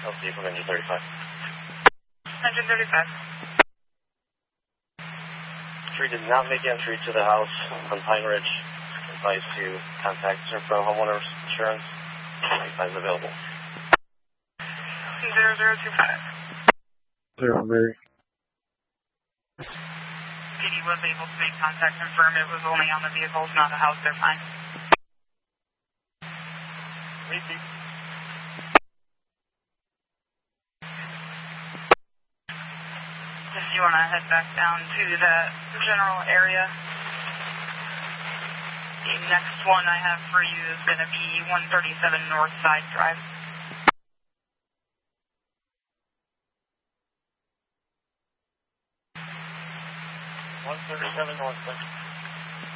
I'll see you from engine 35. Engine 35. Tree did not make entry to the house on Pine Ridge. Advice to contact Serpro Homeowners Insurance. Signs available. 0025. Zero, Mary. PD was able to make contact, confirm it was only on the vehicles, not the house. They're fine. Repeat. If you want to head back down to the general area, the next one I have for you is going to be 137 Northside Drive. 137 Northside.